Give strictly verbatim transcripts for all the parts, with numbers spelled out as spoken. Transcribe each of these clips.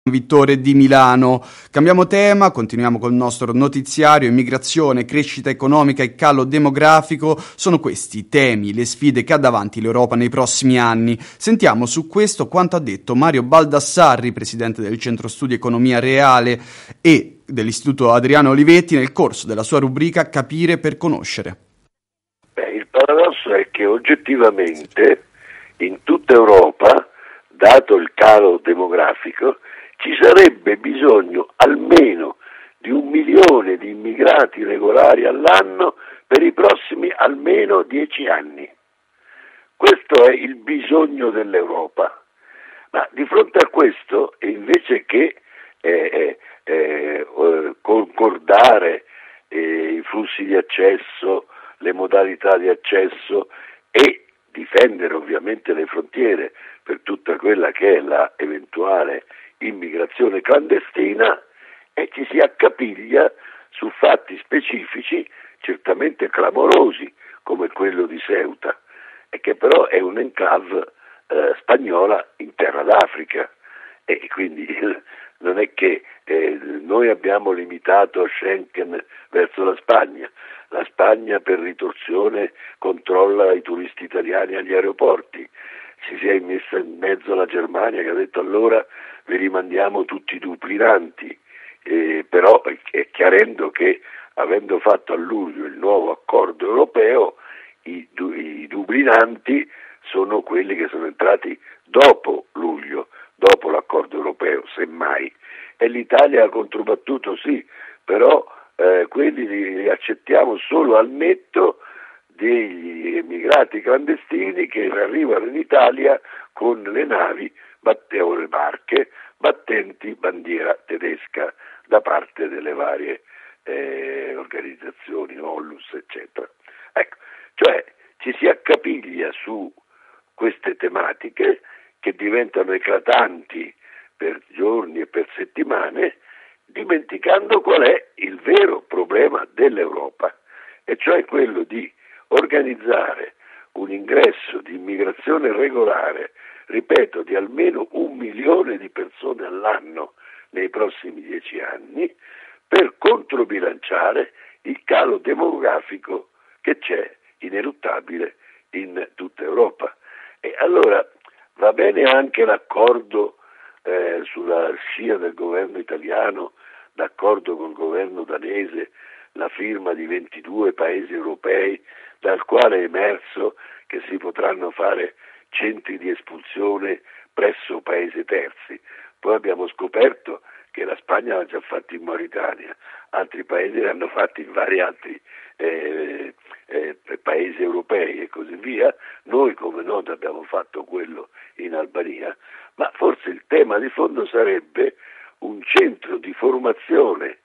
Vittore di Milano. Cambiamo tema, continuiamo col nostro notiziario. Immigrazione, crescita economica e calo demografico sono questi i temi, le sfide che ha davanti l'Europa nei prossimi anni. Sentiamo su questo quanto ha detto Mario Baldassarri, presidente del Centro Studi Economia Reale e dell'Istituto Adriano Olivetti, nel corso della sua rubrica Capire per conoscere. Beh, il paradosso è che oggettivamente in tutta Europa, dato il calo demografico, ci sarebbe bisogno almeno di un milione di immigrati regolari all'anno per i prossimi almeno dieci anni. Questo è il bisogno dell'Europa. Ma di fronte a questo, invece che eh, eh, eh, concordare eh, i flussi di accesso, le modalità di accesso e difendere ovviamente le frontiere per tutta quella che è la eventuale immigrazione clandestina, e ci si accapiglia su fatti specifici certamente clamorosi come quello di Ceuta, e che però è un'enclave eh, spagnola in terra d'Africa, e quindi eh, non è che eh, noi abbiamo limitato Schengen verso la Spagna. La Spagna per ritorsione controlla i turisti italiani agli aeroporti. Si è messa in mezzo la Germania che ha detto allora vi rimandiamo tutti i duplinanti, eh, però è chiarendo che avendo fatto a luglio il nuovo accordo europeo, i, i dublinanti sono quelli che sono entrati dopo luglio, dopo l'accordo europeo, semmai. E l'Italia ha controbattuto sì, però eh, quelli li accettiamo solo al netto degli emigrati clandestini che arrivano in Italia con le navi batte- o le barche battenti bandiera tedesca da parte delle varie eh, organizzazioni, Onlus, eccetera. Ecco, cioè ci si accapiglia su queste tematiche che diventano eclatanti per giorni e per settimane, dimenticando qual è il vero problema dell'Europa, e cioè quello di organizzare un ingresso di immigrazione regolare, ripeto, di almeno un milione di persone all'anno nei prossimi dieci anni, per controbilanciare il calo demografico che c'è ineluttabile in tutta Europa. E allora va bene anche l'accordo eh, sulla scia del governo italiano, d'accordo col governo danese, la firma di ventidue paesi europei, dal quale è emerso che si potranno fare centri di espulsione presso paesi terzi. Poi abbiamo scoperto che la Spagna l'ha già fatto in Mauritania, altri paesi l'hanno fatto in vari altri eh, eh, paesi europei e così via. Noi, come noto, abbiamo fatto quello in Albania, ma forse il tema di fondo sarebbe un centro di formazione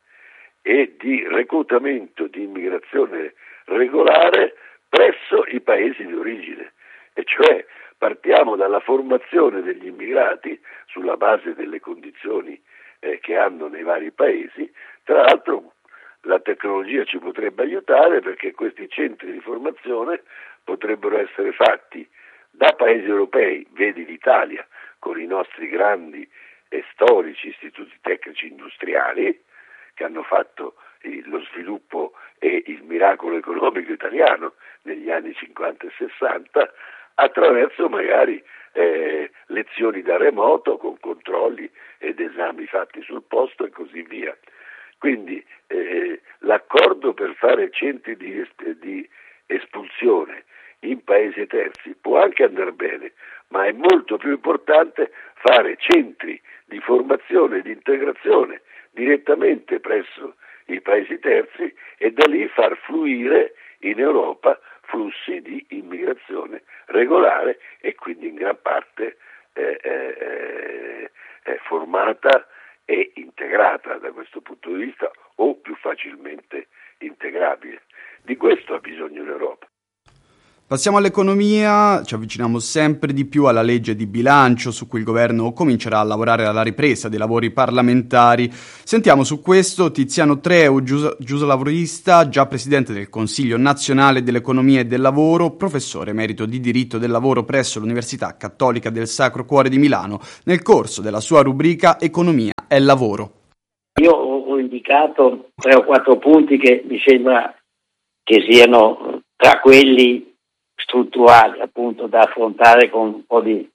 e di reclutamento di immigrazione regolare presso i paesi di origine, e cioè partiamo dalla formazione degli immigrati sulla base delle condizioni eh, che hanno nei vari paesi. Tra l'altro la tecnologia ci potrebbe aiutare, perché questi centri di formazione potrebbero essere fatti da paesi europei, vedi l'Italia con i nostri grandi e storici istituti tecnici industriali che hanno fatto lo sviluppo e il miracolo economico italiano negli anni cinquanta e sessanta, attraverso magari eh, lezioni da remoto con controlli ed esami fatti sul posto e così via. Quindi eh, l'accordo per fare centri di, di espulsione in paesi terzi può anche andare bene, ma è molto più importante fare centri di formazione e di integrazione direttamente presso i paesi terzi e da lì far fluire in Europa flussi di immigrazione regolare e quindi in gran parte eh, eh, eh, formata e integrata da questo punto di vista, o più facilmente integrabile. Di questo ha bisogno l'Europa. Passiamo all'economia, ci avviciniamo sempre di più alla legge di bilancio su cui il governo comincerà a lavorare alla ripresa dei lavori parlamentari. Sentiamo su questo Tiziano Treu, gius- giuslavorista, già presidente del Consiglio Nazionale dell'Economia e del Lavoro, professore emerito di diritto del lavoro presso l'Università Cattolica del Sacro Cuore di Milano, nel corso della sua rubrica Economia e Lavoro. Io ho indicato tre o quattro punti che mi sembra che siano tra quelli strutturali, appunto, da affrontare con un po' di,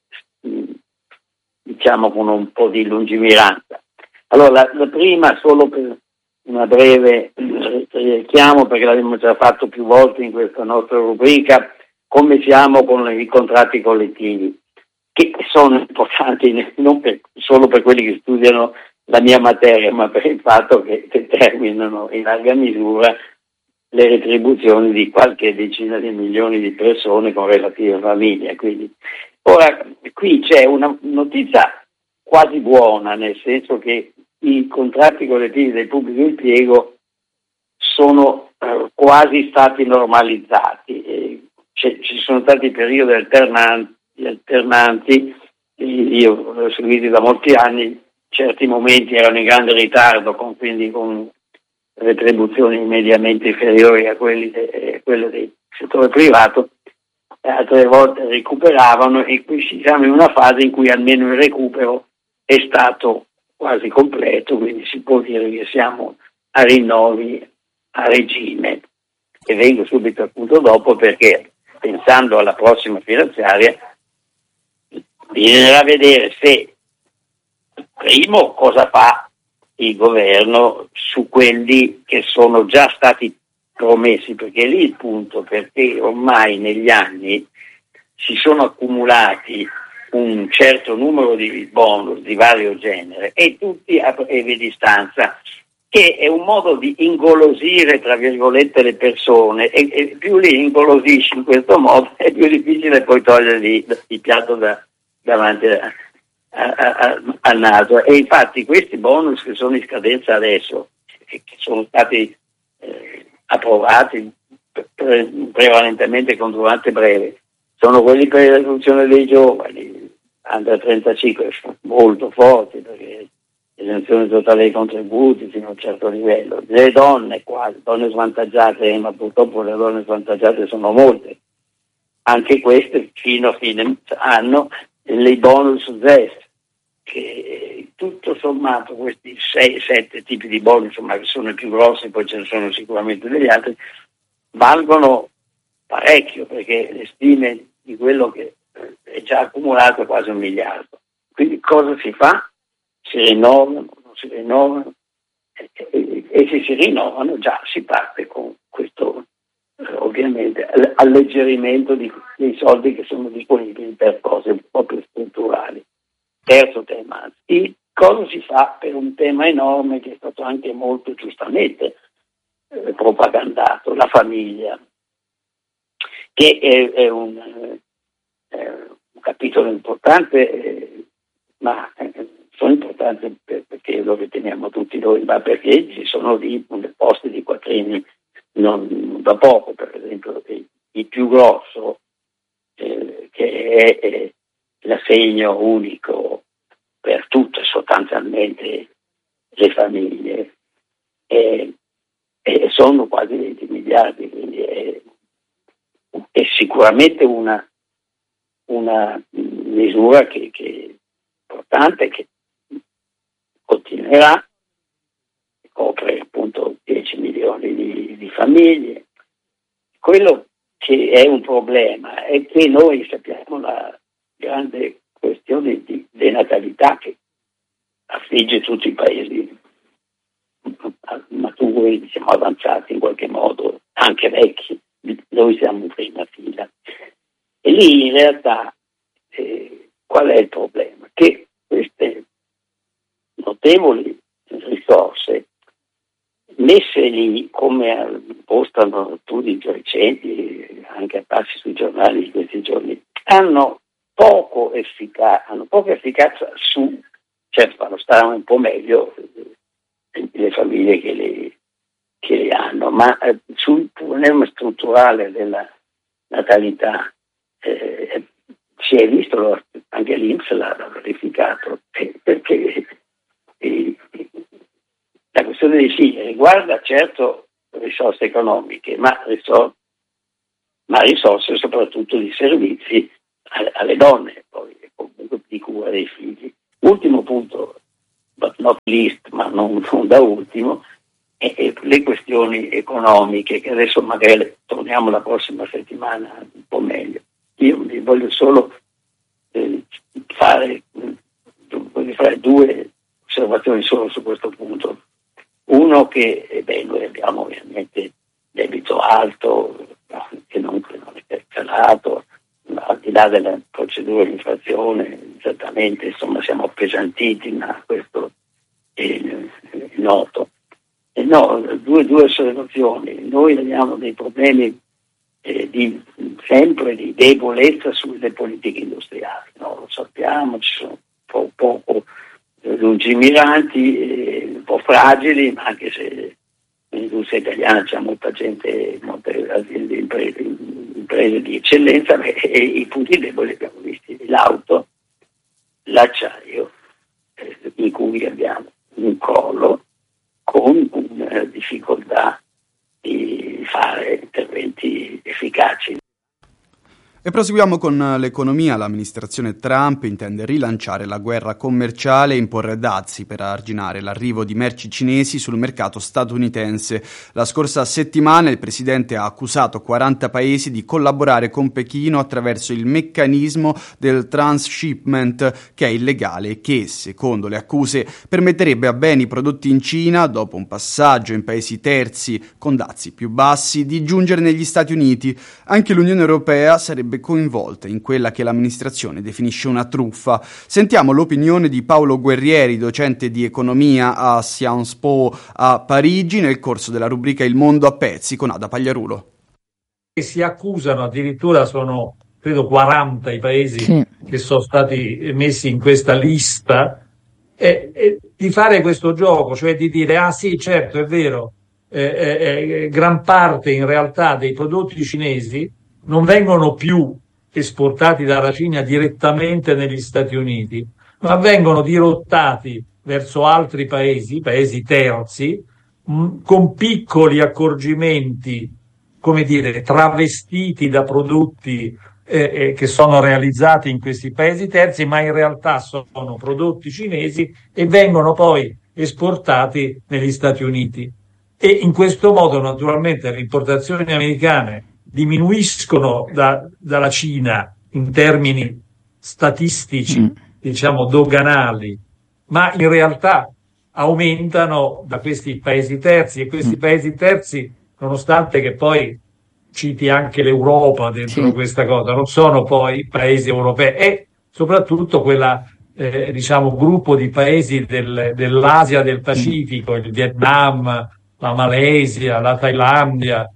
diciamo, con un po' di lungimiranza. Allora, la, la prima, solo per una breve richiamo, perché l'abbiamo già fatto più volte in questa nostra rubrica, come siamo con i contratti collettivi, che sono importanti non per, solo per quelli che studiano la mia materia, ma per il fatto che determinano in larga misura le retribuzioni di qualche decina di milioni di persone con relative famiglie. Quindi, ora, qui c'è una notizia quasi buona, nel senso che i contratti collettivi del pubblico impiego sono eh, quasi stati normalizzati. E ci sono stati periodi alternanti, alternanti, io l'ho seguito da molti anni, certi momenti erano in grande ritardo, con, quindi con retribuzioni mediamente inferiori a quelli de, quelle del settore privato, altre volte recuperavano, e qui siamo in una fase in cui almeno il recupero è stato quasi completo, quindi si può dire che siamo a rinnovi a regime. E vengo subito appunto dopo, perché pensando alla prossima finanziaria bisognerà vedere se, primo, cosa fa il governo su quelli che sono già stati promessi, perché lì il punto, perché ormai negli anni si sono accumulati un certo numero di bonus di vario genere e tutti a breve distanza, che è un modo di ingolosire, tra virgolette, le persone, e, e più li ingolosisci in questo modo è più difficile poi togliergli il piatto da, davanti a al naso. E infatti questi bonus che sono in scadenza adesso, che sono stati eh, approvati pre- prevalentemente con durante breve, sono quelli per la riduzione dei giovani under trentacinque, molto forti, perché l'esenzione totale dei contributi fino a un certo livello. Le donne quasi, donne svantaggiate, ma purtroppo le donne svantaggiate sono molte, anche queste fino a fine anno, i bonus Z E S, che tutto sommato questi sei sette tipi di bonus, ma che sono i più grossi, poi ce ne sono sicuramente degli altri, valgono parecchio, perché le stime di quello che è già accumulato è quasi un miliardo. Quindi cosa si fa? Si rinnovano, non si rinnovano, e, e, e se si rinnovano già si parte con questo ovviamente alleggerimento di, dei soldi che sono disponibili per cose un po' più strutturali. Terzo tema, il cosa si fa per un tema enorme che è stato anche molto giustamente eh, propagandato, la famiglia, che è, è, un, è un capitolo importante, eh, ma eh, sono importanti per, perché lo riteniamo tutti noi, ma perché ci sono lì posti di quattrini non, non da poco. Per esempio il, il più grosso, eh, che è, è l'assegno unico per tutte sostanzialmente le famiglie, e, e sono quasi venti miliardi, quindi è, è sicuramente una, una misura che, che è importante, che continuerà, copre appunto dieci milioni di, di famiglie. Quello che è un problema è che noi sappiamo la grande questione di denatalità che affligge tutti i paesi maturi, diciamo avanzati in qualche modo, anche vecchi. Noi siamo in prima fila. E lì in realtà eh, qual è il problema? Che queste notevoli risorse messe lì, come postano studi recenti, anche a passi sui giornali di questi giorni, hanno poco efficacia, hanno poca efficacia su, certo fanno stare un po' meglio le famiglie che le, che le hanno, ma eh, sul problema strutturale della, natalità. Eh, si è visto, anche l'I N P S l'ha verificato, eh, perché eh, la questione di sì riguarda certo risorse economiche, ma, risor- ma risorse soprattutto di servizi alle, alle donne, poi comunque di cura dei figli. Ultimo punto, but not least, ma non, non da ultimo, è, è le questioni economiche, che adesso magari torniamo la prossima settimana un po' meglio. Io mi voglio solo eh, fare, voglio fare due osservazioni solo su questo punto. Uno che eh beh, noi abbiamo ovviamente debito alto, che non, che non è calato, al di là delle procedure di infrazione, certamente insomma siamo appesantiti, ma questo è, è noto. E no, due, due osservazioni. Noi abbiamo dei problemi eh, di, sempre di debolezza sulle politiche industriali, no? Lo sappiamo, ci sono po- poco lungimiranti, eh, un po' fragili, ma anche se nell'industria italiana c'è molta gente, molte aziende, imprese, imprese di eccellenza, e, e i punti deboli abbiamo visti l'auto, l'acciaio, eh, in cui abbiamo un crollo con una difficoltà di fare interventi efficaci. E proseguiamo con l'economia. L'amministrazione Trump intende rilanciare la guerra commerciale e imporre dazi per arginare l'arrivo di merci cinesi sul mercato statunitense. La scorsa settimana il presidente ha accusato quaranta paesi di collaborare con Pechino attraverso il meccanismo del transshipment, che è illegale e che, secondo le accuse, permetterebbe a beni prodotti in Cina, dopo un passaggio in paesi terzi con dazi più bassi, di giungere negli Stati Uniti. Anche l'Unione Europea sarebbe coinvolta in quella che l'amministrazione definisce una truffa. Sentiamo l'opinione di Paolo Guerrieri, docente di economia a Sciences Po a Parigi, nel corso della rubrica Il Mondo a pezzi con Ada Pagliarulo. Si accusano, addirittura sono credo quaranta i paesi sì. che sono stati messi in questa lista, e, e di fare questo gioco, cioè di dire ah sì, certo, è vero, eh, eh, gran parte in realtà dei prodotti cinesi non vengono più esportati dalla Cina direttamente negli Stati Uniti, ma vengono dirottati verso altri paesi, paesi terzi, mh, con piccoli accorgimenti, come dire, travestiti da prodotti eh, eh, che sono realizzati in questi paesi terzi, ma in realtà sono prodotti cinesi e vengono poi esportati negli Stati Uniti. E in questo modo, naturalmente, le importazioni americane diminuiscono da, dalla Cina in termini statistici, mm. diciamo doganali, ma in realtà aumentano da questi paesi terzi, e questi mm. paesi terzi, nonostante che poi citi anche l'Europa dentro sì. questa cosa, non sono poi paesi europei, e soprattutto quella eh, diciamo gruppo di paesi del, dell'Asia del Pacifico, mm. il Vietnam, la Malesia, la Thailandia,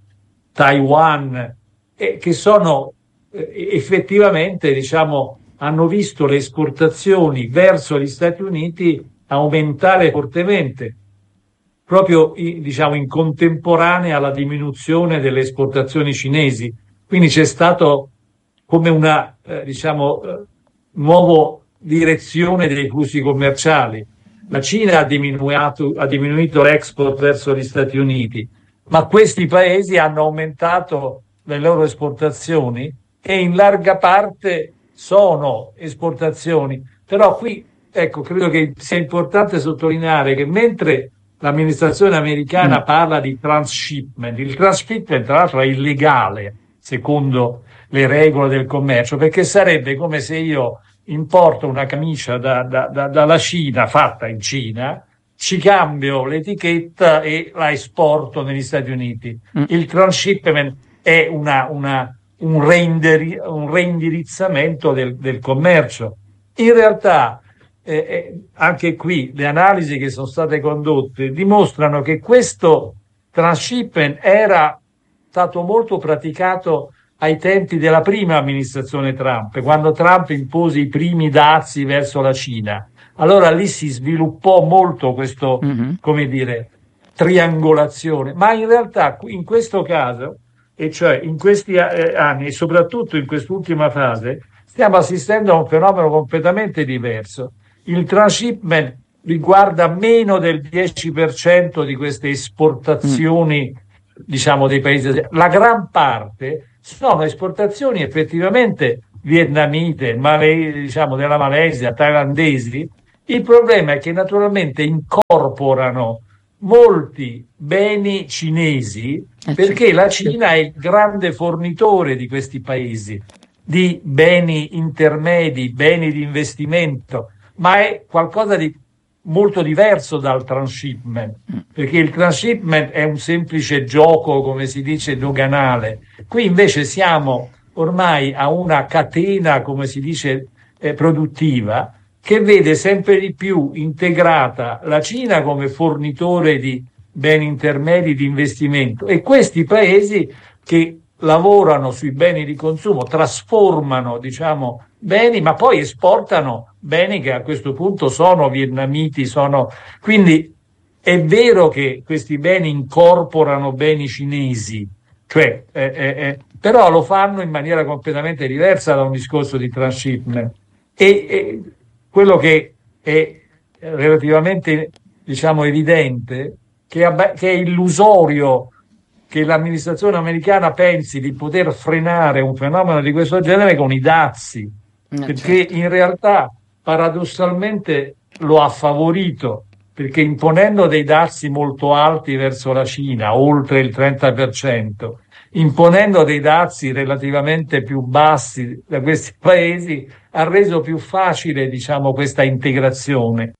Taiwan, eh, che sono eh, effettivamente, diciamo, hanno visto le esportazioni verso gli Stati Uniti aumentare fortemente, proprio in, diciamo, in contemporanea alla diminuzione delle esportazioni cinesi. Quindi c'è stato come una, eh, diciamo, eh, nuova direzione dei flussi commerciali. La Cina ha diminuito, ha diminuito l'export verso gli Stati Uniti, ma questi paesi hanno aumentato le loro esportazioni, e in larga parte sono esportazioni. Però qui, ecco, credo che sia importante sottolineare che mentre l'amministrazione americana mm. parla di transshipment, il transshipment tra l'altro è illegale secondo le regole del commercio, perché sarebbe come se io importo una camicia da, da, da, dalla Cina, fatta in Cina, ci cambio l'etichetta e la esporto negli Stati Uniti. Mm. Il transshipment è una, una, un, reindiri, un reindirizzamento del, del commercio. In realtà, eh, eh, anche qui, le analisi che sono state condotte dimostrano che questo transshipment era stato molto praticato ai tempi della prima amministrazione Trump, quando Trump impose i primi dazi verso la Cina. Allora lì si sviluppò molto questo, mm-hmm. come dire, triangolazione, ma in realtà in questo caso, e cioè in questi eh, anni e soprattutto in quest'ultima fase stiamo assistendo a un fenomeno completamente diverso. Il transshipment riguarda meno del dieci per cento di queste esportazioni, mm. diciamo, dei paesi. La gran parte sono esportazioni effettivamente vietnamite, male, diciamo, della Malesia, thailandesi. Il problema è che naturalmente incorporano molti beni cinesi, perché la Cina è il grande fornitore di questi paesi, di beni intermedi, beni di investimento, ma è qualcosa di molto diverso dal transshipment, perché il transshipment è un semplice gioco, come si dice, doganale. Qui invece siamo ormai a una catena, come si dice, eh, produttiva, che vede sempre di più integrata la Cina come fornitore di beni intermedi di investimento e questi paesi che lavorano sui beni di consumo, trasformano, diciamo, beni, ma poi esportano beni che a questo punto sono vietnamiti, sono... Quindi è vero che questi beni incorporano beni cinesi, cioè, eh, eh, eh, però lo fanno in maniera completamente diversa da un discorso di transshipment. E, e quello che è relativamente, diciamo, evidente, che, abba- che è illusorio che l'amministrazione americana pensi di poter frenare un fenomeno di questo genere con i dazi, no, perché certo. in realtà paradossalmente lo ha favorito, perché imponendo dei dazi molto alti verso la Cina, oltre il trenta per cento, imponendo dei dazi relativamente più bassi da questi paesi, ha reso più facile, diciamo, questa integrazione.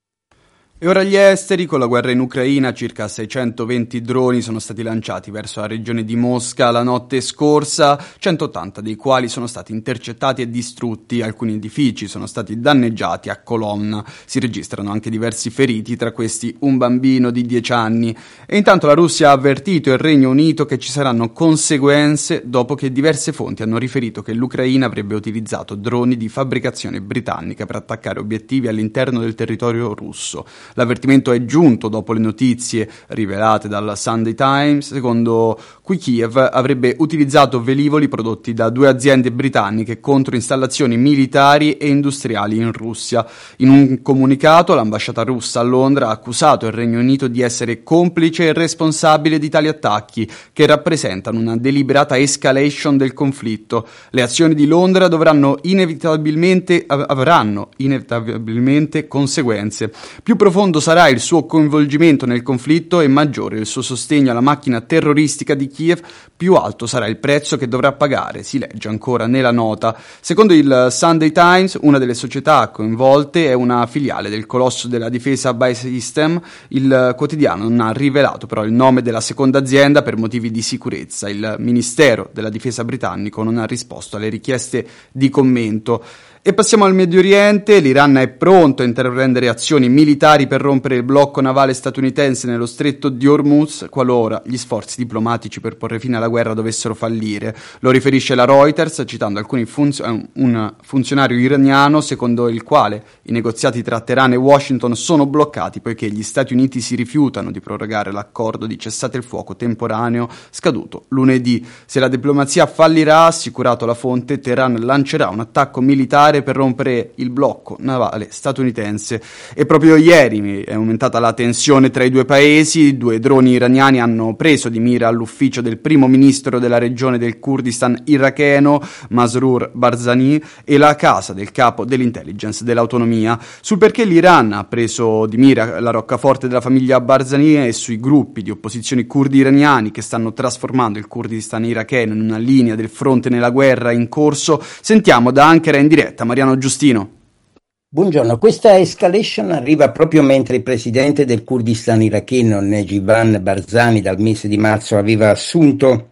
E ora gli esteri. Con la guerra in Ucraina circa seicentoventi droni sono stati lanciati verso la regione di Mosca la notte scorsa, centottanta dei quali sono stati intercettati e distrutti. Alcuni edifici sono stati danneggiati a colonna. Si registrano anche diversi feriti, tra questi un bambino di dieci anni. E intanto la Russia ha avvertito il Regno Unito che ci saranno conseguenze dopo che diverse fonti hanno riferito che l'Ucraina avrebbe utilizzato droni di fabbricazione britannica per attaccare obiettivi all'interno del territorio russo. L'avvertimento è giunto dopo le notizie rivelate dal Sunday Times, secondo cui Kiev avrebbe utilizzato velivoli prodotti da due aziende britanniche contro installazioni militari e industriali in Russia. In un comunicato, l'ambasciata russa a Londra ha accusato il Regno Unito di essere complice e responsabile di tali attacchi, che rappresentano una deliberata escalation del conflitto. Le azioni di Londra dovranno inevitabilmente avranno inevitabilmente conseguenze. Più profonde sarà il suo coinvolgimento nel conflitto e maggiore il suo sostegno alla macchina terroristica di Kiev, più alto sarà il prezzo che dovrà pagare, si legge ancora nella nota. Secondo il Sunday Times, una delle società coinvolte è una filiale del colosso della difesa By System. Il quotidiano non ha rivelato però il nome della seconda azienda per motivi di sicurezza. Il Ministero della Difesa britannico non ha risposto alle richieste di commento. E passiamo al Medio Oriente. L'Iran è pronto a intraprendere azioni militari per rompere il blocco navale statunitense nello stretto di Hormuz qualora gli sforzi diplomatici per porre fine alla guerra dovessero fallire. Lo riferisce la Reuters citando alcuni funz- un funzionario iraniano secondo il quale i negoziati tra Teheran e Washington sono bloccati poiché gli Stati Uniti si rifiutano di prorogare l'accordo di cessate il fuoco temporaneo scaduto lunedì. Se la diplomazia fallirà, ha assicurato la fonte, Teheran lancerà un attacco militare per rompere il blocco navale statunitense. E proprio ieri è aumentata la tensione tra i due paesi. Due droni iraniani hanno preso di mira l'ufficio del primo ministro della regione del Kurdistan iracheno, Masroor Barzani, e la casa del capo dell'intelligence dell'autonomia. Sul perché l'Iran ha preso di mira la roccaforte della famiglia Barzani e sui gruppi di opposizione curdi iraniani che stanno trasformando il Kurdistan iracheno in una linea del fronte nella guerra in corso, sentiamo da Ankara in diretta Mariano Giustino. Buongiorno, questa escalation arriva proprio mentre il presidente del Kurdistan iracheno Nejivan Barzani dal mese di marzo aveva assunto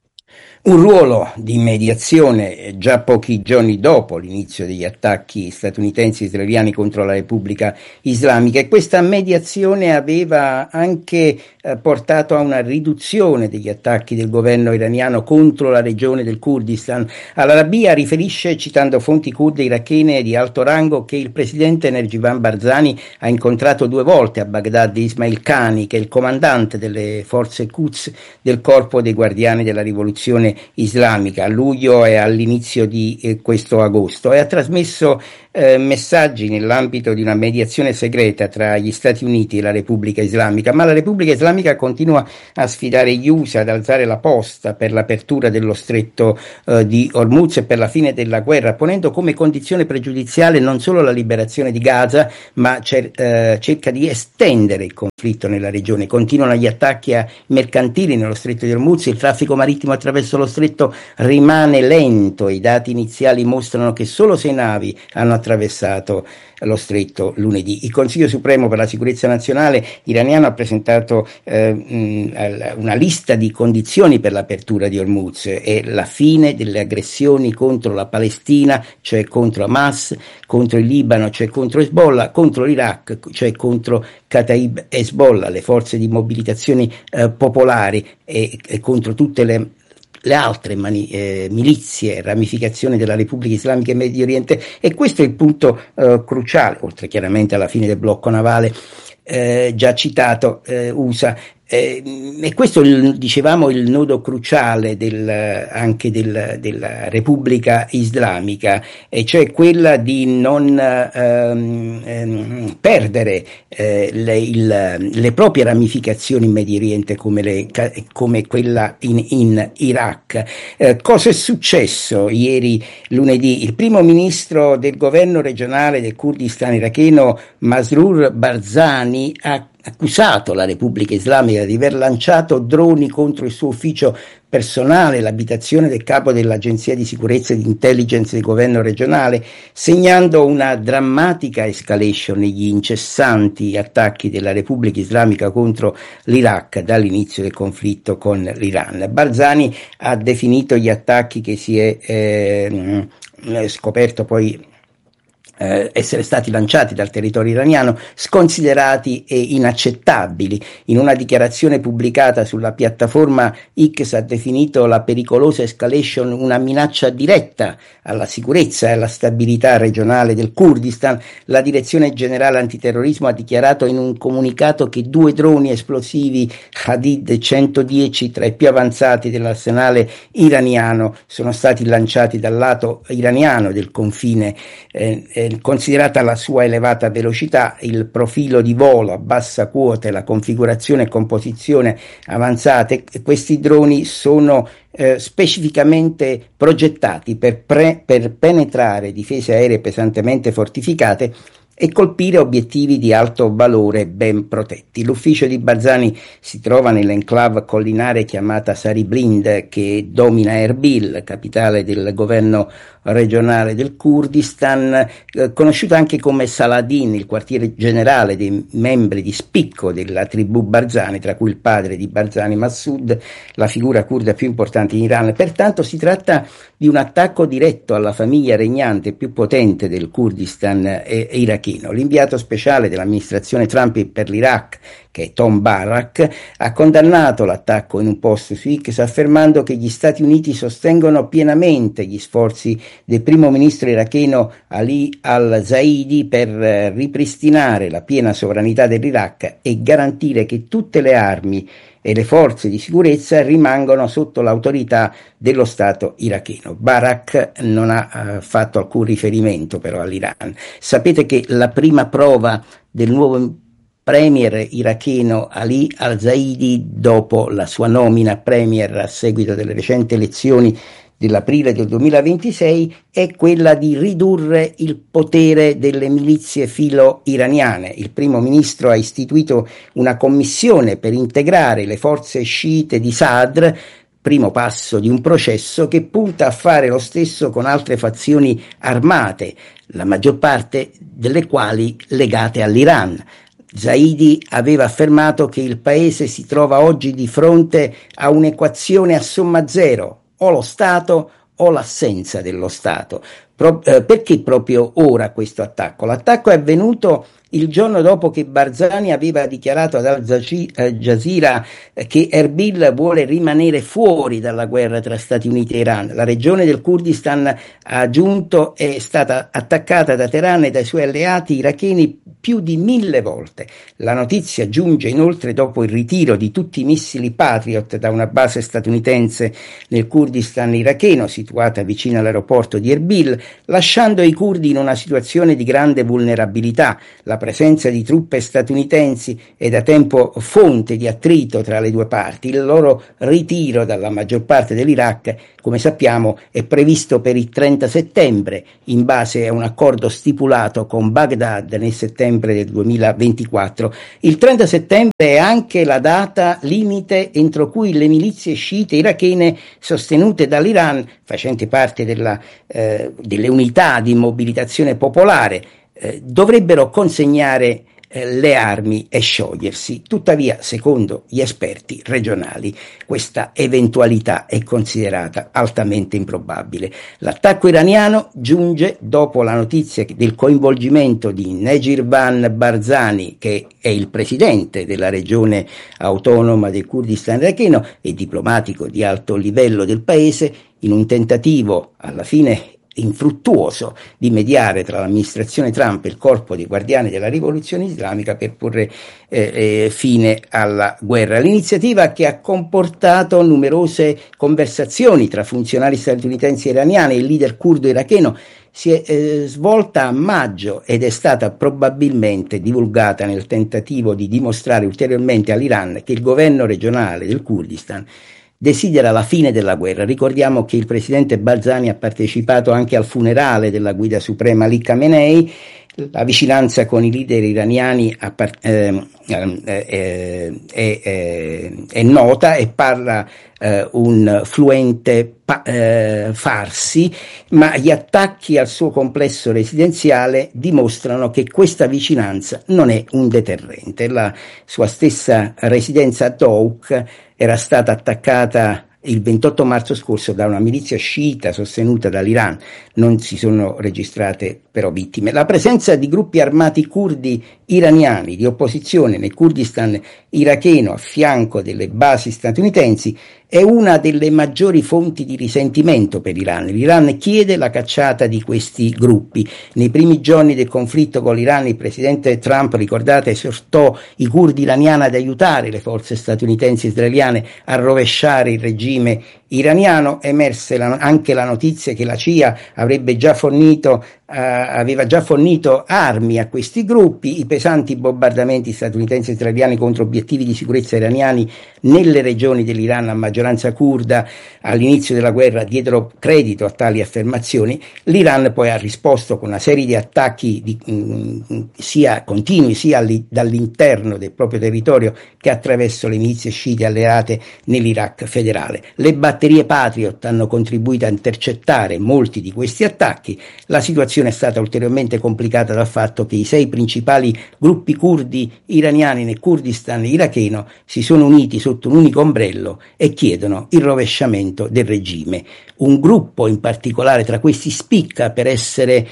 un ruolo di mediazione già pochi giorni dopo l'inizio degli attacchi statunitensi e israeliani contro la Repubblica Islamica, e questa mediazione aveva anche eh, portato a una riduzione degli attacchi del governo iraniano contro la regione del Kurdistan. Al-Arabiya riferisce, citando fonti kurde irachene di alto rango, che il presidente Nejivan Barzani ha incontrato due volte a Baghdad Ismail Qani, che è il comandante delle forze Quds del corpo dei guardiani della rivoluzione islamica a luglio e all'inizio di eh, questo agosto, e ha trasmesso eh, messaggi nell'ambito di una mediazione segreta tra gli Stati Uniti e la Repubblica Islamica, ma la Repubblica Islamica continua a sfidare gli U S A ad alzare la posta per l'apertura dello stretto eh, di Hormuz e per la fine della guerra, ponendo come condizione pregiudiziale non solo la liberazione di Gaza, ma cer- eh, cerca di estendere il conflitto nella regione. Continuano gli attacchi a mercantili nello stretto di Hormuz, il traffico marittimo attraverso lo stretto rimane lento, i dati iniziali mostrano che solo sei navi hanno attraversato lo stretto lunedì. Il Consiglio Supremo per la Sicurezza Nazionale iraniano ha presentato eh, mh, una lista di condizioni per l'apertura di Hormuz e la fine delle aggressioni contro la Palestina, cioè contro Hamas, contro il Libano, cioè contro Hezbollah, contro l'Iraq, cioè contro Kataib Hezbollah, le forze di mobilitazione eh, popolari e, e contro tutte le le altre mani, eh, milizie, ramificazioni della Repubblica Islamica in Medio Oriente, e questo è il punto eh, cruciale, oltre chiaramente alla fine del blocco navale eh, già citato eh, U S A. Eh, e questo il, dicevamo il nodo cruciale del, anche del, della Repubblica Islamica, e cioè quella di non ehm, ehm, perdere eh, le, il, le proprie ramificazioni in Medio Oriente come, le, come quella in, in Iraq. Eh, cosa è successo ieri lunedì? Il primo ministro del governo regionale del Kurdistan iracheno, Masroor Barzani, ha accusato la Repubblica Islamica di aver lanciato droni contro il suo ufficio personale, l'abitazione del capo dell'Agenzia di Sicurezza e di Intelligence del governo regionale, segnando una drammatica escalation negli incessanti attacchi della Repubblica Islamica contro l'Iraq dall'inizio del conflitto con l'Iran. Barzani ha definito gli attacchi che si è eh, scoperto poi Eh, essere stati lanciati dal territorio iraniano sconsiderati e inaccettabili. In una dichiarazione pubblicata sulla piattaforma X ha definito la pericolosa escalation una minaccia diretta alla sicurezza e alla stabilità regionale del Kurdistan. La Direzione Generale Antiterrorismo ha dichiarato in un comunicato che due droni esplosivi Hadid centodieci, tra i più avanzati dell'arsenale iraniano, sono stati lanciati dal lato iraniano del confine. Eh, eh, Considerata la sua elevata velocità, il profilo di volo a bassa quota e la configurazione e composizione avanzate, questi droni sono eh, specificamente progettati per, pre- per penetrare difese aeree pesantemente fortificate e colpire obiettivi di alto valore ben protetti. L'ufficio di Barzani si trova nell'enclave collinare chiamata Sariblind, che domina Erbil, capitale del governo regionale del Kurdistan, eh, conosciuta anche come Saladin, il quartiere generale dei membri di spicco della tribù Barzani, tra cui il padre di Barzani, Massoud, la figura kurda più importante in Iran. Pertanto si tratta di un attacco diretto alla famiglia regnante più potente del Kurdistan eh, iracheno. L'inviato speciale dell'amministrazione Trump per l'Iraq, che è Tom Barrack, ha condannato l'attacco in un post su X, affermando che gli Stati Uniti sostengono pienamente gli sforzi del primo ministro iracheno Ali al-Zaidi per ripristinare la piena sovranità dell'Iraq e garantire che tutte le armi e le forze di sicurezza rimangono sotto l'autorità dello Stato iracheno. Barak non ha uh, fatto alcun riferimento però all'Iran. Sapete che la prima prova del nuovo premier iracheno Ali al-Zaidi, dopo la sua nomina premier a seguito delle recenti elezioni dell'aprile del duemilaventisei, è quella di ridurre il potere delle milizie filo-iraniane. Il primo ministro ha istituito una commissione per integrare le forze sciite di Sadr, primo passo di un processo che punta a fare lo stesso con altre fazioni armate, la maggior parte delle quali legate all'Iran. Zaidi aveva affermato che il paese si trova oggi di fronte a un'equazione a somma zero, o lo Stato o l'assenza dello Stato. Pro- eh, perché proprio ora questo attacco? L'attacco è avvenuto il giorno dopo che Barzani aveva dichiarato ad Al Jazeera che Erbil vuole rimanere fuori dalla guerra tra Stati Uniti e Iran. La regione del Kurdistan, ha aggiunto, è stata attaccata da Teheran e dai suoi alleati iracheni più di mille volte. La notizia giunge inoltre dopo il ritiro di tutti i missili Patriot da una base statunitense nel Kurdistan iracheno situata vicino all'aeroporto di Erbil, lasciando i curdi in una situazione di grande vulnerabilità. La presenza di truppe statunitensi è da tempo fonte di attrito tra le due parti. Il loro ritiro dalla maggior parte dell'Iraq, come sappiamo, è previsto per il trenta settembre in base a un accordo stipulato con Baghdad nel settembre del duemilaventiquattro. Il trenta settembre è anche la data limite entro cui le milizie sciite irachene sostenute dall'Iran, facenti parte della, eh, delle unità di mobilitazione popolare, eh, dovrebbero consegnare le armi e sciogliersi. Tuttavia, secondo gli esperti regionali, questa eventualità è considerata altamente improbabile. L'attacco iraniano giunge dopo la notizia del coinvolgimento di Negirvan Barzani, che è il presidente della regione autonoma del Kurdistan iracheno e diplomatico di alto livello del paese, in un tentativo alla fine infruttuoso di mediare tra l'amministrazione Trump e il corpo dei guardiani della rivoluzione islamica per porre eh, eh, fine alla guerra. L'iniziativa, che ha comportato numerose conversazioni tra funzionari statunitensi e iraniani e il leader curdo iracheno, si è eh, svolta a maggio ed è stata probabilmente divulgata nel tentativo di dimostrare ulteriormente all'Iran che il governo regionale del Kurdistan desidera la fine della guerra. Ricordiamo che il presidente Barzani ha partecipato anche al funerale della guida suprema Ali Khamenei. La vicinanza con i leader iraniani eh, eh, eh, è, è nota e parla eh, un fluente pa- eh, farsi, ma gli attacchi al suo complesso residenziale dimostrano che questa vicinanza non è un deterrente. La sua stessa residenza a Dohuk era stata attaccata il ventotto marzo scorso da una milizia sciita sostenuta dall'Iran. Non si sono registrate però vittime. La presenza di gruppi armati curdi iraniani di opposizione nel Kurdistan iracheno a fianco delle basi statunitensi è una delle maggiori fonti di risentimento per l'Iran. L'Iran chiede la cacciata di questi gruppi. Nei primi giorni del conflitto con l'Iran, il presidente Trump, ricordate, esortò i curdi iraniani ad aiutare le forze statunitensi e israeliane a rovesciare il regime iraniano. Emerse la, anche la notizia che la C I A avrebbe già fornito Uh, aveva già fornito armi a questi gruppi. I pesanti bombardamenti statunitensi e israeliani contro obiettivi di sicurezza iraniani nelle regioni dell'Iran a maggioranza curda all'inizio della guerra diedero credito a tali affermazioni. L'Iran poi ha risposto con una serie di attacchi di, mh, sia continui sia alli, dall'interno del proprio territorio che attraverso le milizie sciite alleate nell'Iraq federale. Le batterie Patriot hanno contribuito a intercettare molti di questi attacchi. La situazione è stata ulteriormente complicata dal fatto che i sei principali gruppi curdi iraniani nel Kurdistan iracheno si sono uniti sotto un unico ombrello e chiedono il rovesciamento del regime. Un gruppo in particolare tra questi spicca per essere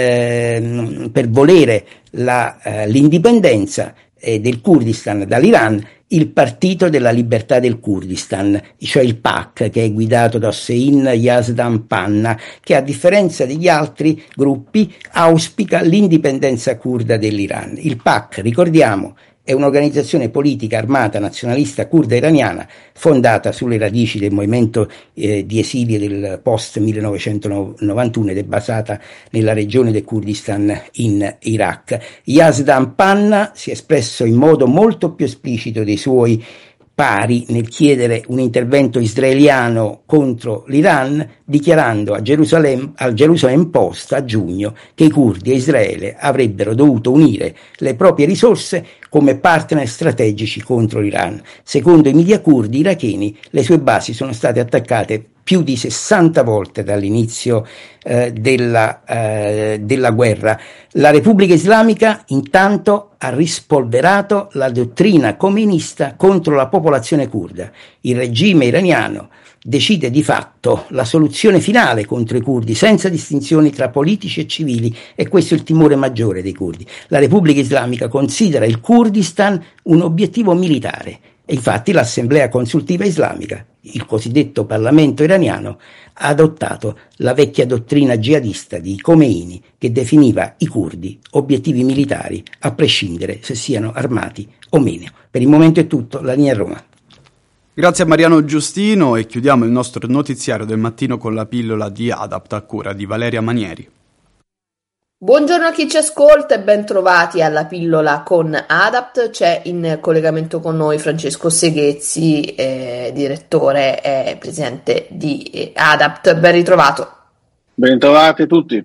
eh, per volere la, eh, l'indipendenza eh, del Kurdistan dall'Iran, il Partito della Libertà del Kurdistan, cioè il P A C, che è guidato da Hossein Yazdan Panna, che a differenza degli altri gruppi auspica l'indipendenza curda dell'Iran. Il P A C, ricordiamo, è un'organizzazione politica armata nazionalista curda iraniana fondata sulle radici del movimento eh, di esilio del post millenovecentonovantuno ed è basata nella regione del Kurdistan in Iraq. Yazdan Panna si è espresso in modo molto più esplicito dei suoi pari nel chiedere un intervento israeliano contro l'Iran, dichiarando a Gerusalemme, al Jerusalem Post a giugno che i curdi e Israele avrebbero dovuto unire le proprie risorse come partner strategici contro l'Iran. Secondo i media curdi iracheni, le sue basi sono state attaccate più di sessanta volte dall'inizio eh, della, eh, della guerra. La Repubblica Islamica intanto ha rispolverato la dottrina comunista contro la popolazione curda. Il regime iraniano decide di fatto la soluzione finale contro i curdi senza distinzioni tra politici e civili, e questo è il timore maggiore dei curdi. La Repubblica Islamica considera il Kurdistan un obiettivo militare e infatti l'Assemblea Consultiva Islamica, il cosiddetto Parlamento iraniano, ha adottato la vecchia dottrina jihadista di Khomeini che definiva i curdi obiettivi militari a prescindere se siano armati o meno. Per il momento è tutto, la linea a Roma. Grazie a Mariano Giustino e chiudiamo il nostro notiziario del mattino con la pillola di Adapt a cura di Valeria Manieri. Buongiorno a chi ci ascolta e ben trovati alla pillola con Adapt. C'è in collegamento con noi Francesco Seghezzi, eh, direttore e presidente di eh, Adapt. Ben ritrovato. Ben trovati tutti.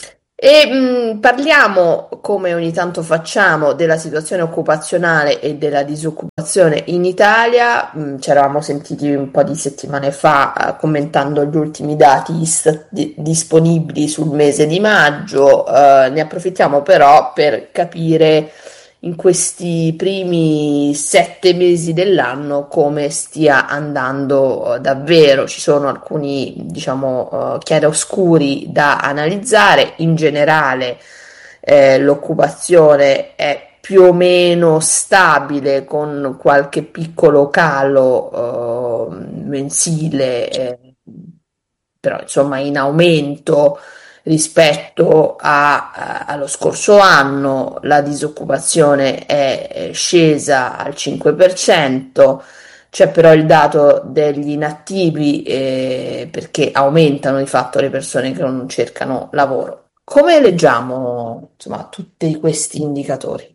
E mh, parliamo, come ogni tanto facciamo, della situazione occupazionale e della disoccupazione in Italia. Mh, ci eravamo sentiti un po' di settimane fa eh, commentando gli ultimi dati ist- di- disponibili sul mese di maggio. Eh, ne approfittiamo però per capire in questi primi sette mesi dell'anno come stia andando uh, davvero. Ci sono alcuni, diciamo, uh, chiaroscuri da analizzare. In generale eh, l'occupazione è più o meno stabile, con qualche piccolo calo uh, mensile, eh, però insomma in aumento rispetto a, a, allo scorso anno. La disoccupazione è scesa al cinque per cento, c'è però il dato degli inattivi eh, perché aumentano di fatto le persone che non cercano lavoro. Come leggiamo insomma tutti questi indicatori?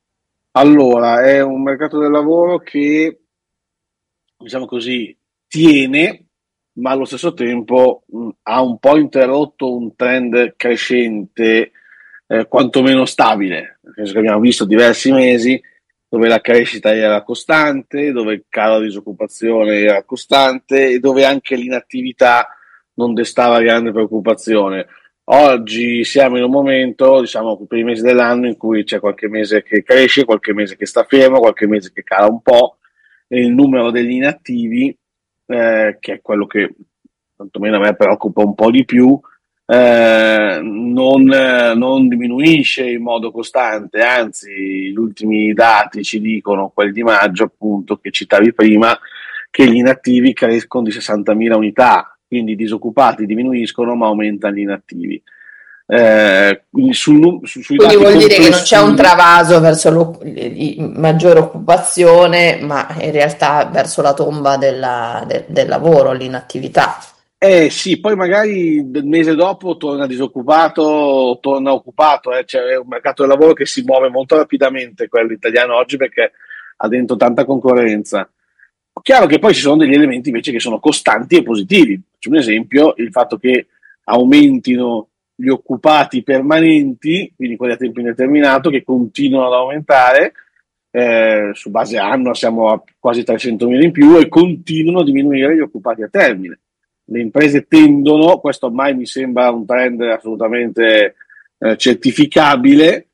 Allora, è un mercato del lavoro che, diciamo così, tiene, ma allo stesso tempo mh, ha un po' interrotto un trend crescente, eh, quantomeno stabile. Nel senso che abbiamo visto diversi mesi dove la crescita era costante, dove il calo di disoccupazione era costante e dove anche l'inattività non destava grande preoccupazione. Oggi siamo in un momento, diciamo, per i mesi dell'anno in cui c'è qualche mese che cresce, qualche mese che sta fermo, qualche mese che cala un po', e il numero degli inattivi, Eh, che è quello che quantomeno a me preoccupa un po' di più, eh, non, eh, non diminuisce in modo costante, anzi gli ultimi dati ci dicono, quelli di maggio appunto che citavi prima, che gli inattivi crescono di sessantamila unità, quindi i disoccupati diminuiscono ma aumentano gli inattivi. Eh, quindi sul, su, sui Quindi dati vuol dire che non c'è un complessivi- travaso verso l'o- i- maggiore occupazione, ma in realtà verso la tomba della- de- del lavoro, l'inattività. Eh sì, poi magari il mese dopo torna disoccupato, torna occupato, eh. C'è un mercato del lavoro che si muove molto rapidamente, quello italiano oggi, perché ha dentro tanta concorrenza. Chiaro che poi ci sono degli elementi invece che sono costanti e positivi. Faccio un esempio: il fatto che aumentino gli occupati permanenti, quindi quelli a tempo indeterminato, che continuano ad aumentare, eh, su base annua siamo a quasi trecentomila in più, e continuano a diminuire gli occupati a termine. Le imprese tendono, questo ormai mi sembra un trend assolutamente eh, certificabile,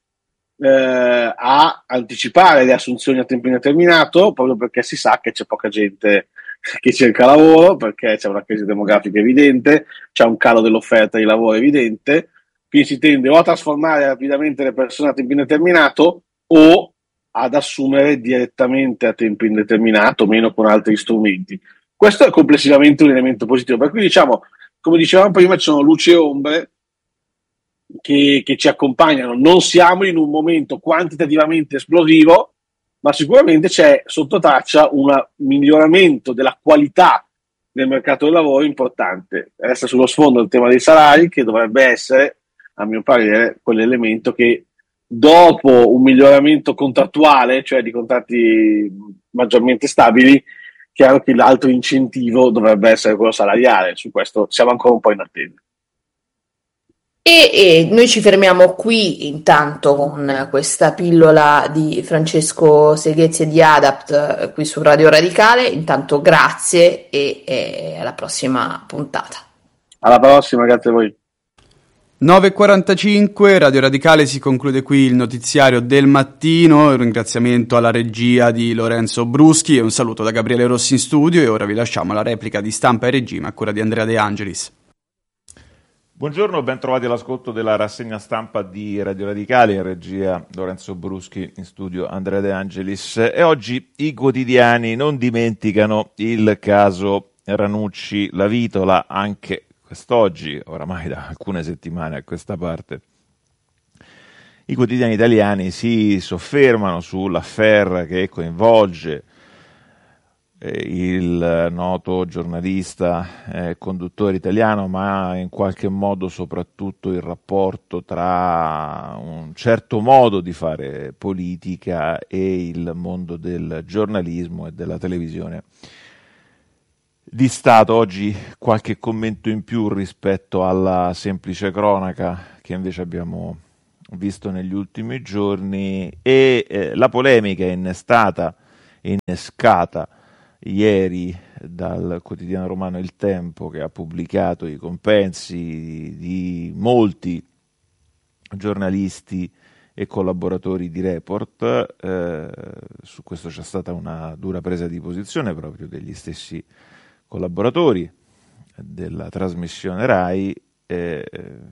eh, a anticipare le assunzioni a tempo indeterminato, proprio perché si sa che c'è poca gente che cerca lavoro, perché c'è una crisi demografica evidente, c'è un calo dell'offerta di lavoro evidente, quindi si tende o a trasformare rapidamente le persone a tempo indeterminato o ad assumere direttamente a tempo indeterminato, meno con altri strumenti. Questo è complessivamente un elemento positivo, per cui diciamo, come dicevamo prima, ci sono luci e ombre che, che ci accompagnano. Non siamo in un momento quantitativamente esplosivo, ma sicuramente c'è sotto traccia un miglioramento della qualità del mercato del lavoro importante. Resta sullo sfondo il tema dei salari, che dovrebbe essere, a mio parere, quell'elemento che dopo un miglioramento contrattuale, cioè di contratti maggiormente stabili, chiaro che l'altro incentivo dovrebbe essere quello salariale. Su questo siamo ancora un po' in attesa. E, e noi ci fermiamo qui intanto con questa pillola di Francesco Seghezzi e di Adapt eh, qui su Radio Radicale. Intanto grazie e, e alla prossima puntata. Alla prossima, grazie a voi. nove e quarantacinque, Radio Radicale, si conclude qui il notiziario del mattino. Un ringraziamento alla regia di Lorenzo Bruschi e un saluto da Gabriele Rossi in studio, e ora vi lasciamo alla replica di Stampa e Regime a cura di Andrea De Angelis. Buongiorno, ben trovati all'ascolto della rassegna stampa di Radio Radicale, in regia Lorenzo Bruschi, in studio Andrea De Angelis. E oggi i quotidiani non dimenticano il caso Ranucci La Vitola, anche quest'oggi, oramai da alcune settimane a questa parte. I quotidiani italiani si soffermano sull'affaire che coinvolge il noto giornalista e eh, conduttore italiano, ma in qualche modo soprattutto il rapporto tra un certo modo di fare politica e il mondo del giornalismo e della televisione di Stato. Oggi qualche commento in più rispetto alla semplice cronaca che invece abbiamo visto negli ultimi giorni, e eh, la polemica innestata e innescata ieri dal quotidiano romano Il Tempo, che ha pubblicato i compensi di molti giornalisti e collaboratori di Report. Eh, su questo c'è stata una dura presa di posizione proprio degli stessi collaboratori della trasmissione Rai, eh,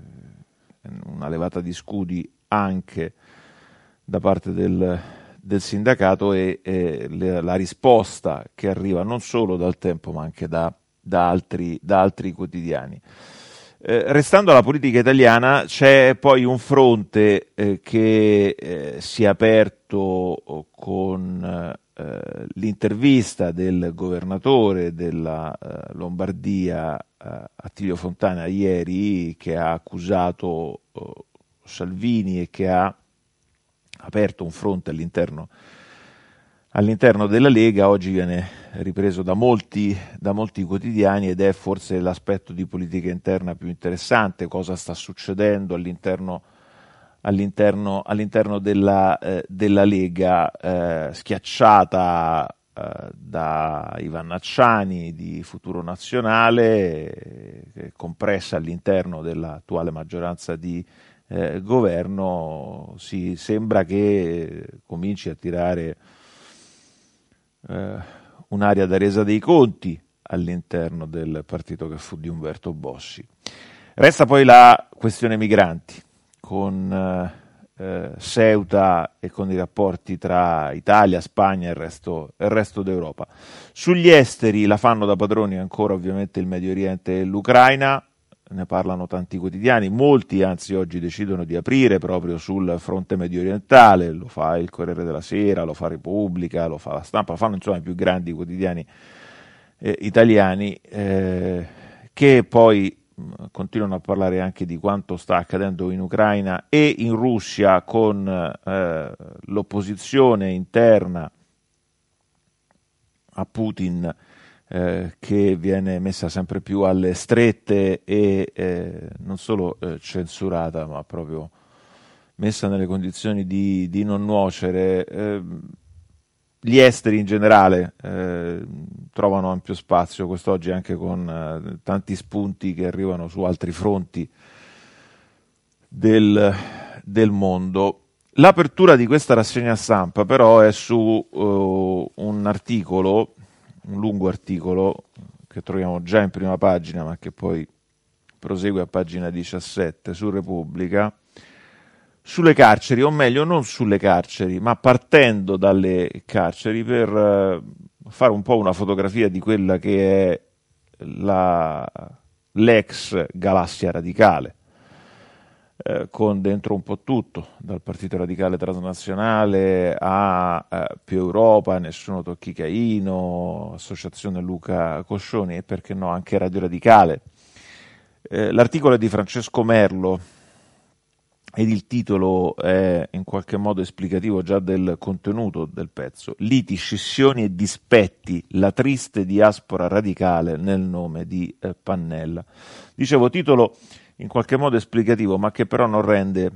una levata di scudi anche da parte del del sindacato e, e le, la risposta che arriva non solo dal Tempo ma anche da, da, altri, da altri quotidiani. Eh, restando alla politica italiana, c'è poi un fronte eh, che eh, si è aperto con eh, l'intervista del governatore della eh, Lombardia, eh, Attilio Fontana, ieri, che ha accusato eh, Salvini e che ha aperto un fronte all'interno, all'interno della Lega. Oggi viene ripreso da molti, da molti quotidiani ed è forse l'aspetto di politica interna più interessante. Cosa sta succedendo all'interno, all'interno, all'interno della, eh, della Lega, eh, schiacciata eh, da Ivan Nacciani di Futuro Nazionale, eh, compressa all'interno dell'attuale maggioranza di Eh, governo. Si sembra che cominci a tirare eh, un'aria da resa dei conti all'interno del partito che fu di Umberto Bossi. Resta poi la questione migranti, con eh, Ceuta e con i rapporti tra Italia, Spagna e il resto, il resto d'Europa. Sugli esteri la fanno da padroni ancora ovviamente il Medio Oriente e l'Ucraina. Ne parlano tanti quotidiani, molti anzi oggi decidono di aprire proprio sul fronte medio orientale. Lo fa il Corriere della Sera, lo fa Repubblica, lo fa La Stampa, lo fanno insomma i più grandi quotidiani eh, italiani, eh, che poi mh, continuano a parlare anche di quanto sta accadendo in Ucraina e in Russia, con eh, l'opposizione interna a Putin Eh, che viene messa sempre più alle strette e eh, non solo eh, censurata, ma proprio messa nelle condizioni di, di non nuocere. Eh, gli esteri in generale eh, trovano ampio spazio quest'oggi, anche con eh, tanti spunti che arrivano su altri fronti del, del mondo. L'apertura di questa rassegna stampa però è su uh, un articolo, un lungo articolo che troviamo già in prima pagina, ma che poi prosegue a pagina diciassette su Repubblica, sulle carceri, o meglio non sulle carceri, ma partendo dalle carceri, per eh, fare un po' una fotografia di quella che è la, l'ex galassia radicale, eh, con dentro un po' tutto, dal Partito Radicale Transnazionale a eh, Più Europa, Nessuno Tocchi Caino, Associazione Luca Coscioni e perché no anche Radio Radicale. Eh, l'articolo è di Francesco Merlo ed il titolo è in qualche modo esplicativo già del contenuto del pezzo: liti, scissioni e dispetti, la triste diaspora radicale nel nome di eh, Pannella. Dicevo, titolo in qualche modo esplicativo, ma che però non rende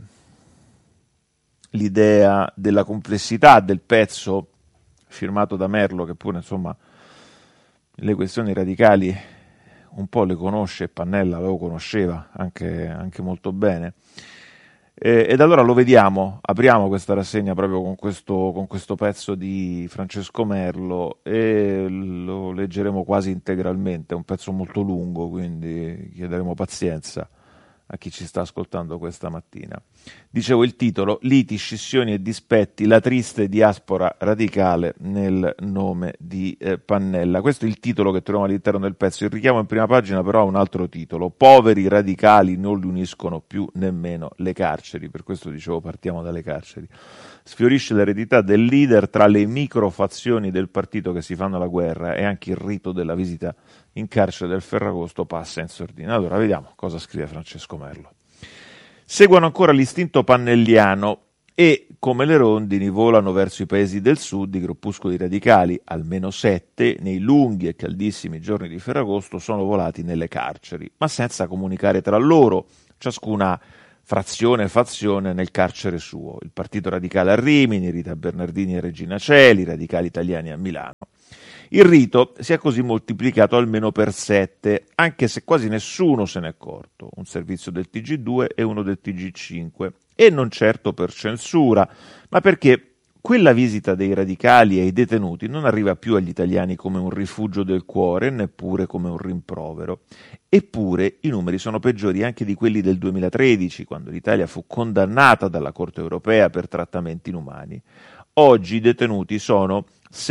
l'idea della complessità del pezzo firmato da Merlo, che pure insomma le questioni radicali un po' le conosce, Pannella lo conosceva anche, anche molto bene. Eh, ed allora lo vediamo, apriamo questa rassegna proprio con questo, con questo pezzo di Francesco Merlo e lo leggeremo quasi integralmente, è un pezzo molto lungo, quindi chiederemo pazienza a chi ci sta ascoltando questa mattina. Dicevo il titolo: liti, scissioni e dispetti, la triste diaspora radicale nel nome di eh, Pannella. Questo è il titolo che troviamo all'interno del pezzo. Il richiamo in prima pagina però ha un altro titolo: poveri radicali non li uniscono più nemmeno le carceri. Per questo dicevo partiamo dalle carceri. Sfiorisce l'eredità del leader tra le microfazioni del partito che si fanno la guerra, e anche il rito della visita in carcere del Ferragosto passa in sordina. Allora vediamo cosa scrive Francesco Merlo. Seguono ancora l'istinto pannelliano e, come le rondini, volano verso i paesi del sud i gruppuscoli radicali. Almeno sette, nei lunghi e caldissimi giorni di Ferragosto, sono volati nelle carceri, ma senza comunicare tra loro, ciascuna frazione e fazione nel carcere suo. Il Partito Radicale a Rimini, Rita Bernardini e Regina Coeli, i radicali italiani a Milano. Il rito si è così moltiplicato almeno per sette, anche se quasi nessuno se n'è accorto. Un servizio del T G due e uno del T G cinque, e non certo per censura, ma perché quella visita dei radicali ai detenuti non arriva più agli italiani come un rifugio del cuore, neppure come un rimprovero. Eppure i numeri sono peggiori anche di quelli del duemilatredici, quando l'Italia fu condannata dalla Corte europea per trattamenti inumani. Oggi i detenuti sono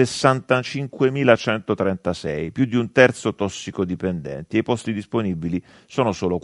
sessantacinquemilacentotrentasei, più di un terzo tossicodipendenti, e i posti disponibili sono solo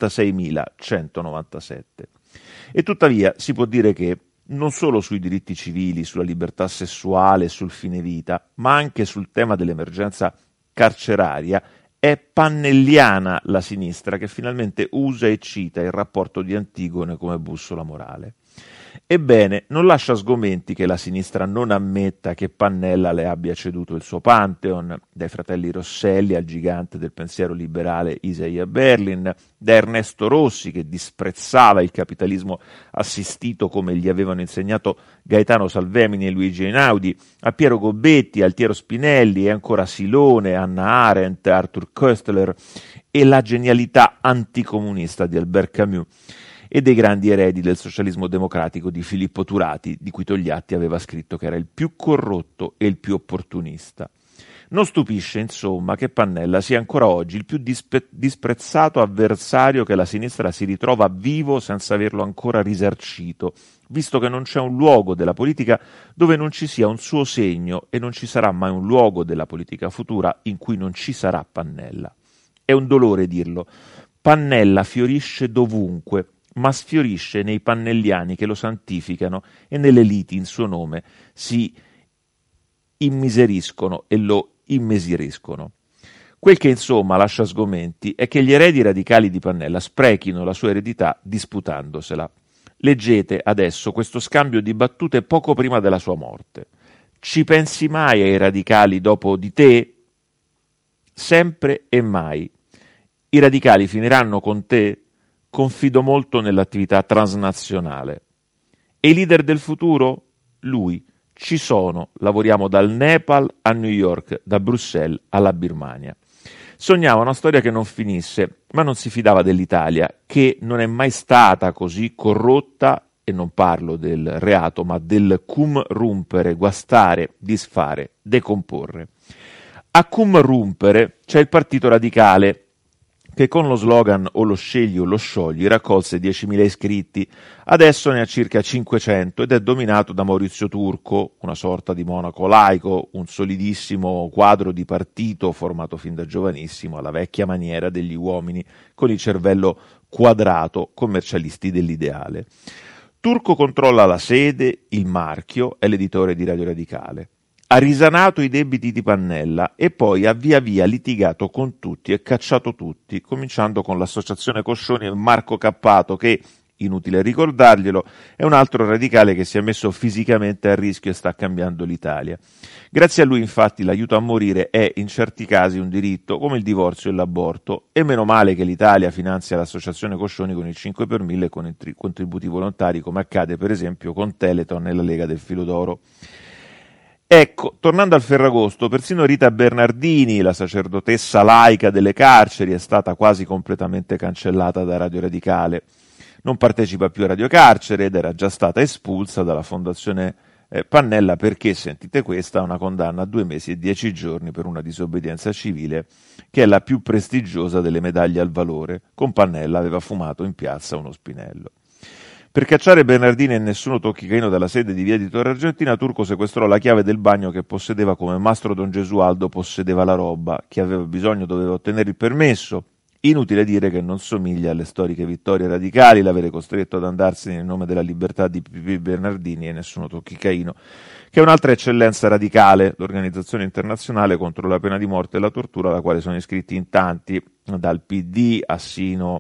quarantaseimilacentonovantasette. E tuttavia si può dire che non solo sui diritti civili, sulla libertà sessuale, sul fine vita, ma anche sul tema dell'emergenza carceraria, è pannelliana la sinistra, che finalmente usa e cita il rapporto di Antigone come bussola morale. Ebbene, non lascia sgomenti che la sinistra non ammetta che Pannella le abbia ceduto il suo Pantheon, dai fratelli Rosselli al gigante del pensiero liberale Isaiah Berlin, da Ernesto Rossi, che disprezzava il capitalismo assistito come gli avevano insegnato Gaetano Salvemini e Luigi Einaudi, a Piero Gobetti, Altiero Spinelli e ancora Silone, Hannah Arendt, Arthur Koestler e la genialità anticomunista di Albert Camus, e dei grandi eredi del socialismo democratico di Filippo Turati, di cui Togliatti aveva scritto che era il più corrotto e il più opportunista. Non stupisce, insomma, che Pannella sia ancora oggi il più dispe- disprezzato avversario che la sinistra si ritrova vivo senza averlo ancora risarcito, visto che non c'è un luogo della politica dove non ci sia un suo segno, e non ci sarà mai un luogo della politica futura in cui non ci sarà Pannella. È un dolore dirlo. Pannella fiorisce dovunque, ma sfiorisce nei pannelliani che lo santificano e nelle liti in suo nome si immiseriscono e lo immesiriscono. Quel che insomma lascia sgomenti è che gli eredi radicali di Pannella sprechino la sua eredità disputandosela. Leggete adesso questo scambio di battute poco prima della sua morte. Ci pensi mai ai radicali dopo di te? Sempre e mai. I radicali finiranno con te? Confido molto nell'attività transnazionale. E i leader del futuro? Lui. Ci sono. Lavoriamo dal Nepal a New York, da Bruxelles alla Birmania. Sognava una storia che non finisse, ma non si fidava dell'Italia, che non è mai stata così corrotta, e non parlo del reato, ma del cum rumpere, guastare, disfare, decomporre. A cum rumpere c'è il Partito Radicale, che con lo slogan o lo scegli o lo sciogli raccolse diecimila iscritti, adesso ne ha circa cinquecento ed è dominato da Maurizio Turco, una sorta di monaco laico, un solidissimo quadro di partito formato fin da giovanissimo alla vecchia maniera degli uomini con il cervello quadrato, commercialisti dell'ideale. Turco controlla la sede, il marchio, è l'editore di Radio Radicale. Ha risanato i debiti di Pannella e poi ha via via litigato con tutti e cacciato tutti, cominciando con l'associazione Coscioni e Marco Cappato che, inutile ricordarglielo, è un altro radicale che si è messo fisicamente a rischio e sta cambiando l'Italia. Grazie a lui, infatti, l'aiuto a morire è in certi casi un diritto, come il divorzio e l'aborto, e meno male che l'Italia finanzia l'associazione Coscioni con il cinque per mille e con i tri- contributi volontari, come accade per esempio con Teleton e la Lega del Filo d'Oro. Ecco, tornando al Ferragosto, persino Rita Bernardini, la sacerdotessa laica delle carceri, è stata quasi completamente cancellata da Radio Radicale. Non partecipa più a Radio Carcere ed era già stata espulsa dalla Fondazione eh, Pannella perché, sentite questa, una condanna a due mesi e dieci giorni per una disobbedienza civile che è la più prestigiosa delle medaglie al valore. Con Pannella aveva fumato in piazza uno spinello. Per cacciare Bernardini e nessuno tocchicaino dalla sede di via di Torre Argentina, Turco sequestrò la chiave del bagno che possedeva come Mastro Don Gesualdo possedeva la roba. Chi aveva bisogno doveva ottenere il permesso. Inutile dire che non somiglia alle storiche vittorie radicali l'avere costretto ad andarsene in nome della libertà di P P Bernardini e nessuno tocchicaino, che è un'altra eccellenza radicale, l'Organizzazione Internazionale contro la pena di morte e la tortura, alla quale sono iscritti in tanti, dal P D a sino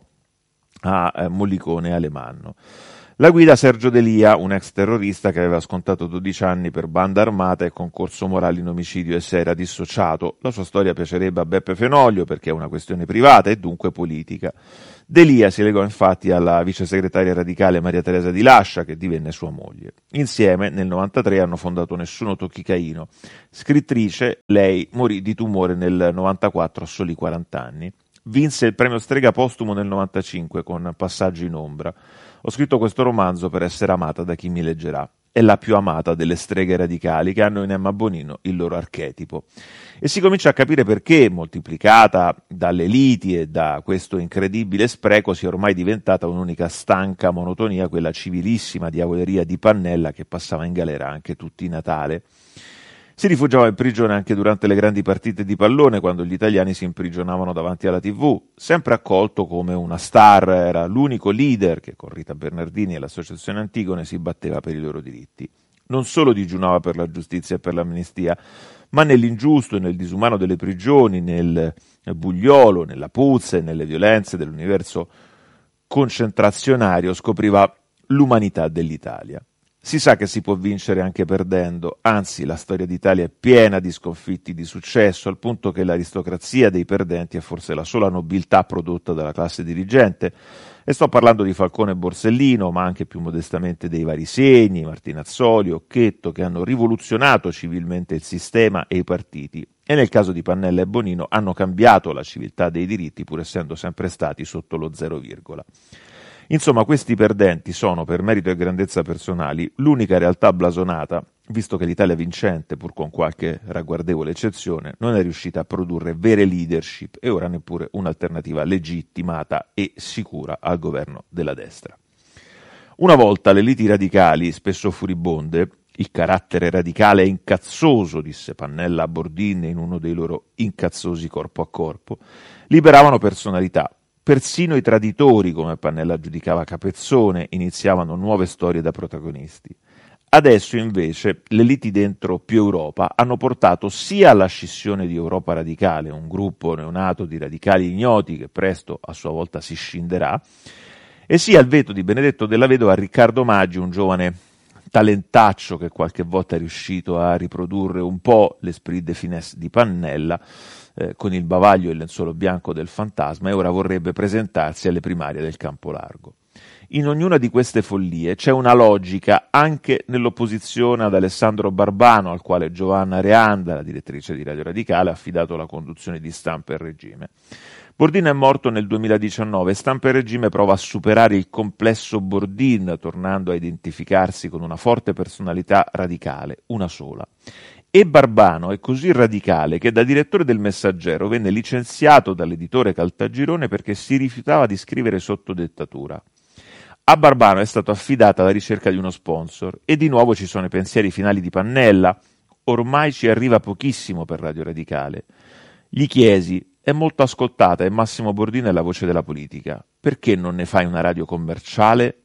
a eh, Mollicone e Alemanno. La guida Sergio Delia, un ex terrorista che aveva scontato dodici anni per banda armata e concorso morale in omicidio e si era dissociato. La sua storia piacerebbe a Beppe Fenoglio perché è una questione privata e dunque politica. Delia si legò infatti alla vice segretaria radicale Maria Teresa Di Lascia, che divenne sua moglie. Insieme nel novantatré hanno fondato Nessuno Tocchicaino. Scrittrice, lei morì di tumore nel novantaquattro a soli quaranta anni. Vinse il premio Strega postumo nel novantacinque con Passaggio in ombra. Ho scritto questo romanzo per essere amata da chi mi leggerà. È la più amata delle streghe radicali che hanno in Emma Bonino il loro archetipo. E si comincia a capire perché, moltiplicata dalle liti e da questo incredibile spreco, sia ormai diventata un'unica stanca monotonia quella civilissima diavoleria di Pannella che passava in galera anche tutti i Natale. Si rifugiava in prigione anche durante le grandi partite di pallone, quando gli italiani si imprigionavano davanti alla tivù. Sempre accolto come una star, era l'unico leader che con Rita Bernardini e l'associazione Antigone si batteva per i loro diritti. Non solo digiunava per la giustizia e per l'amnistia, ma nell'ingiusto e nel disumano delle prigioni, nel bugliolo, nella puzza e nelle violenze dell'universo concentrazionario scopriva l'umanità dell'Italia. Si sa che si può vincere anche perdendo, anzi la storia d'Italia è piena di sconfitti di successo, al punto che l'aristocrazia dei perdenti è forse la sola nobiltà prodotta dalla classe dirigente, e sto parlando di Falcone e Borsellino, ma anche più modestamente dei vari Segni, Martinazzoli, Occhetto, che hanno rivoluzionato civilmente il sistema e i partiti, e nel caso di Pannella e Bonino hanno cambiato la civiltà dei diritti, pur essendo sempre stati sotto lo zero virgola. Insomma, questi perdenti sono, per merito e grandezza personali, l'unica realtà blasonata, visto che l'Italia vincente, pur con qualche ragguardevole eccezione, non è riuscita a produrre vere leadership e ora neppure un'alternativa legittimata e sicura al governo della destra. Una volta le liti radicali, spesso furibonde, il carattere radicale è incazzoso, disse Pannella a Bordin in uno dei loro incazzosi corpo a corpo, liberavano personalità. Persino i traditori, come Pannella giudicava Capezzone, iniziavano nuove storie da protagonisti. Adesso, invece, le liti dentro Più Europa hanno portato sia alla scissione di Europa Radicale, un gruppo neonato di radicali ignoti che presto a sua volta si scinderà, e sia al veto di Benedetto Della Vedova a Riccardo Maggi, un giovane talentaccio che qualche volta è riuscito a riprodurre un po' l'esprit de finesse di Pannella, Eh, con il bavaglio e il lenzuolo bianco del fantasma, e ora vorrebbe presentarsi alle primarie del Campo Largo. In ognuna di queste follie c'è una logica anche nell'opposizione ad Alessandro Barbano, al quale Giovanna Reanda, la direttrice di Radio Radicale, ha affidato la conduzione di Stampa e Regime. Bordin è morto nel duemiladiciannove e Stampa e Regime prova a superare il complesso Bordin, tornando a identificarsi con una forte personalità radicale, una sola. E Barbano è così radicale che da direttore del Messaggero venne licenziato dall'editore Caltagirone perché si rifiutava di scrivere sotto dettatura. A Barbano è stato affidata la ricerca di uno sponsor e di nuovo ci sono i pensieri finali di Pannella. Ormai ci arriva pochissimo per Radio Radicale. Gli chiesi: è molto ascoltata e Massimo Bordin è la voce della politica. Perché non ne fai una radio commerciale?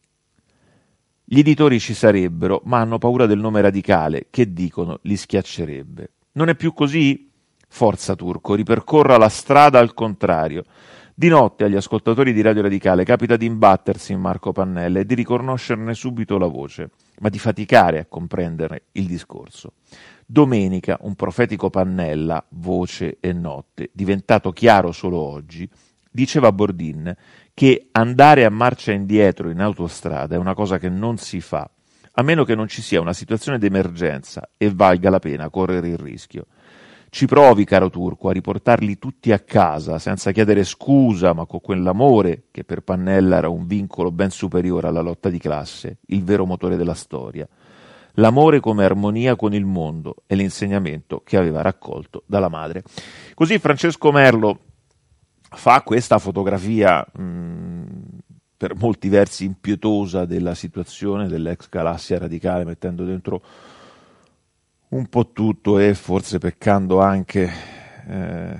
Gli editori ci sarebbero, ma hanno paura del nome radicale, che dicono li schiaccerebbe. Non è più così? Forza Turco, ripercorra la strada al contrario. Di notte agli ascoltatori di Radio Radicale capita di imbattersi in Marco Pannella e di riconoscerne subito la voce, ma di faticare a comprendere il discorso. Domenica un profetico Pannella, voce e notte, diventato chiaro solo oggi, diceva a Bordin che andare a marcia indietro in autostrada è una cosa che non si fa, a meno che non ci sia una situazione d'emergenza e valga la pena correre il rischio. Ci provi, caro Turco, a riportarli tutti a casa senza chiedere scusa, ma con quell'amore che per Pannella era un vincolo ben superiore alla lotta di classe, il vero motore della storia. L'amore come armonia con il mondo è l'insegnamento che aveva raccolto dalla madre. Così Francesco Merlo fa questa fotografia mh, per molti versi impietosa della situazione dell'ex galassia radicale, mettendo dentro un po' tutto e forse peccando anche eh,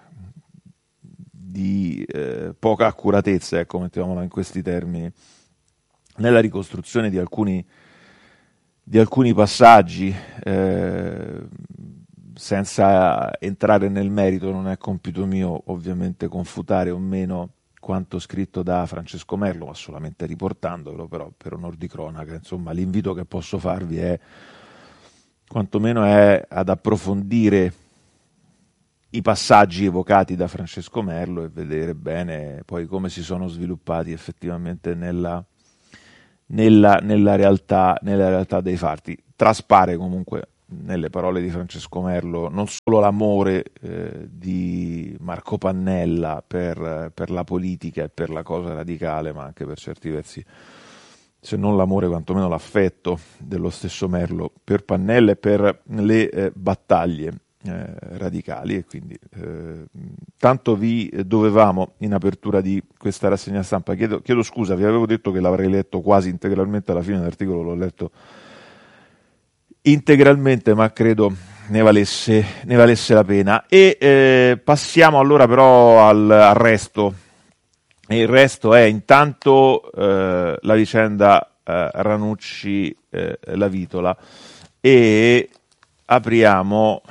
di eh, poca accuratezza, ecco, mettiamola in questi termini, nella ricostruzione di alcuni, di alcuni passaggi, eh, senza entrare nel merito. Non è compito mio ovviamente confutare o meno quanto scritto da Francesco Merlo, ma solamente riportandolo, però per onor di cronaca, insomma, l'invito che posso farvi è quantomeno è ad approfondire i passaggi evocati da Francesco Merlo e vedere bene poi come si sono sviluppati effettivamente nella, nella, nella, realtà, nella realtà dei fatti. Traspare comunque nelle parole di Francesco Merlo non solo l'amore eh, di Marco Pannella per, per la politica e per la cosa radicale, ma anche per certi versi, se non l'amore, quantomeno l'affetto dello stesso Merlo per Pannella e per le eh, battaglie eh, radicali. E quindi eh, tanto vi dovevamo in apertura di questa rassegna stampa. Chiedo, chiedo scusa, vi avevo detto che l'avrei letto quasi integralmente alla fine dell'articolo, l'ho letto integralmente, ma credo ne valesse, ne valesse la pena. E eh, passiamo allora però al, al resto. E il resto è intanto eh, la vicenda eh, Ranucci eh, La Vitola, e apriamo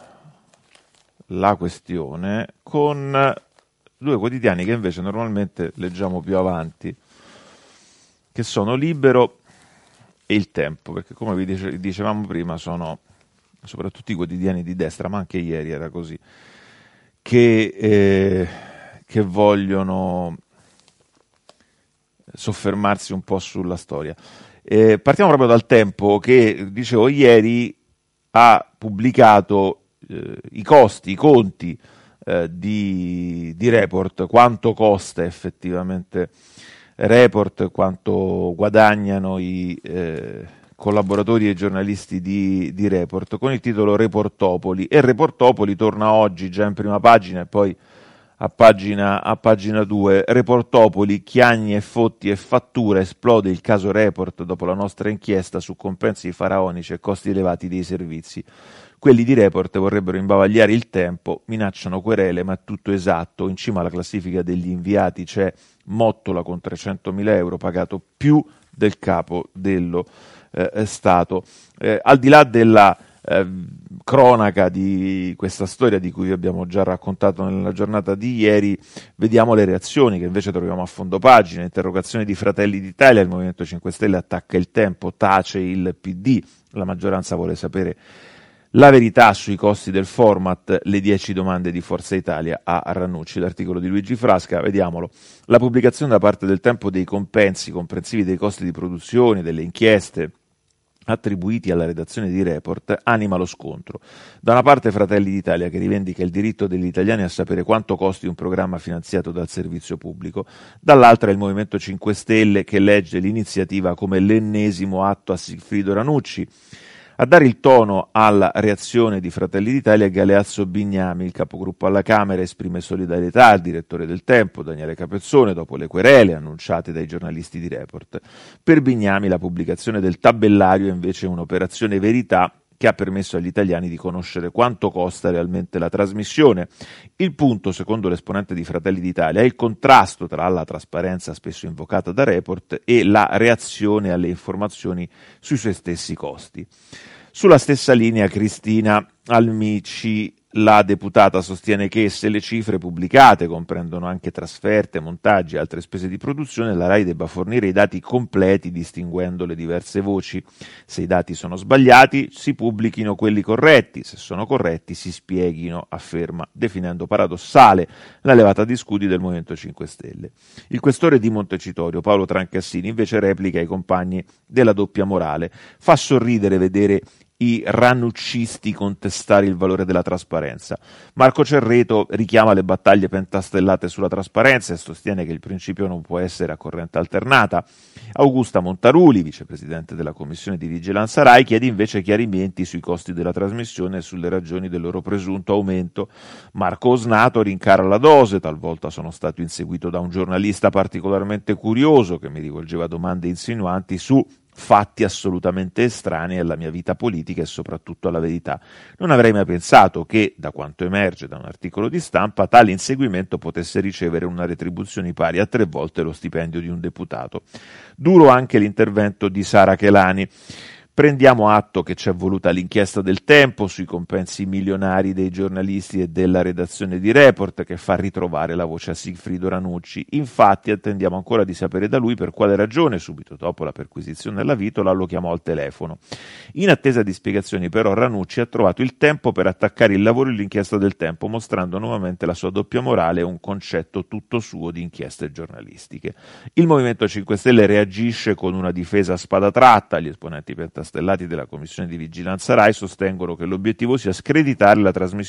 la questione con due quotidiani che invece normalmente leggiamo più avanti, che sono Libero e Il Tempo, perché come vi dice, dicevamo prima sono soprattutto i quotidiani di destra, ma anche ieri era così, che, eh, che vogliono soffermarsi un po' sulla storia. Eh, partiamo proprio dal Tempo, che dicevo ieri ha pubblicato eh, i costi, i conti eh, di, di Report, quanto costa effettivamente Report, quanto guadagnano i eh, collaboratori e giornalisti di, di Report, con il titolo Reportopoli. E Reportopoli torna oggi già in prima pagina e poi a pagina, a pagina due. Reportopoli, chiagni e fotti e fatture, esplode il caso Report dopo la nostra inchiesta su compensi faraonici e costi elevati dei servizi. Quelli di Report vorrebbero imbavagliare Il Tempo, minacciano querele, ma è tutto esatto. In cima alla classifica degli inviati c'è Mottola con trecentomila euro, pagato più del capo dello eh, Stato. Eh, al di là della eh, cronaca di questa storia di cui vi abbiamo già raccontato nella giornata di ieri, vediamo le reazioni che invece troviamo a fondo pagina. Interrogazione di Fratelli d'Italia, il Movimento cinque Stelle attacca Il Tempo, tace il P D, la maggioranza vuole sapere la verità sui costi del format, le dieci domande di Forza Italia a Ranucci. L'articolo di Luigi Frasca, vediamolo. La pubblicazione da parte del Tempo dei compensi comprensivi dei costi di produzione, delle inchieste attribuiti alla redazione di Report anima lo scontro. Da una parte Fratelli d'Italia, che rivendica il diritto degli italiani a sapere quanto costi un programma finanziato dal servizio pubblico, dall'altra il Movimento cinque Stelle, che legge l'iniziativa come l'ennesimo atto a Sigfrido Ranucci. A dare il tono alla reazione di Fratelli d'Italia è Galeazzo Bignami, il capogruppo alla Camera, esprime solidarietà al direttore del Tempo, Daniele Capezzone, dopo le querele annunciate dai giornalisti di Report. Per Bignami la pubblicazione del tabellario è invece un'operazione verità che ha permesso agli italiani di conoscere quanto costa realmente la trasmissione. Il punto, secondo l'esponente di Fratelli d'Italia, è il contrasto tra la trasparenza spesso invocata da Report e la reazione alle informazioni sui suoi stessi costi. Sulla stessa linea Cristina Almici La deputata sostiene che se le cifre pubblicate comprendono anche trasferte, montaggi e altre spese di produzione, la RAI debba fornire i dati completi distinguendo le diverse voci. Se i dati sono sbagliati, si pubblichino quelli corretti, se sono corretti si spieghino, afferma, definendo paradossale la levata di scudi del Movimento cinque Stelle. Il questore di Montecitorio, Paolo Trancassini, invece replica ai compagni della doppia morale. Fa sorridere vedere i rannuccisti contestare il valore della trasparenza. Marco Cerreto richiama le battaglie pentastellate sulla trasparenza e sostiene che il principio non può essere a corrente alternata. Augusta Montaruli, vicepresidente della Commissione di Vigilanza RAI, chiede invece chiarimenti sui costi della trasmissione e sulle ragioni del loro presunto aumento. Marco Osnato rincara la dose, talvolta sono stato inseguito da un giornalista particolarmente curioso che mi rivolgeva domande insinuanti su fatti assolutamente estranei alla mia vita politica e soprattutto alla verità. Non avrei mai pensato che, da quanto emerge da un articolo di stampa, tale inseguimento potesse ricevere una retribuzione pari a tre volte lo stipendio di un deputato. Duro anche l'intervento di Sara Chelani. Prendiamo atto che c'è voluta l'inchiesta del Tempo sui compensi milionari dei giornalisti e della redazione di Report che fa ritrovare la voce a Sigfrido Ranucci. Infatti attendiamo ancora di sapere da lui per quale ragione, subito dopo la perquisizione alla Vitola, lo chiamò al telefono. In attesa di spiegazioni però Ranucci ha trovato il tempo per attaccare il lavoro e l'inchiesta del Tempo, mostrando nuovamente la sua doppia morale e un concetto tutto suo di inchieste giornalistiche. Il Movimento cinque Stelle reagisce con una difesa a spada tratta. Gli esponenti pentastellati della Commissione di Vigilanza RAI sostengono che l'obiettivo sia screditare la trasmissione